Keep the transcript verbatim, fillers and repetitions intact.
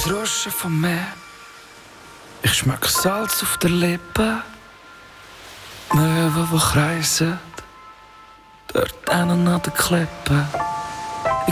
Das Rauschen vom Meer. Ich schmecke Salz auf der Lippe. Möwen, die kreisen. Dort hinten an der Klippe.